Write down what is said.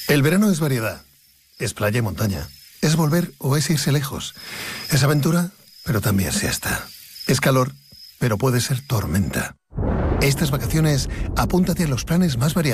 El verano es variedad. Es playa y montaña. Es volver o es irse lejos. Es aventura, pero también siesta. Es calor, pero puede ser tormenta. Estas vacaciones, apúntate a los planes más variados.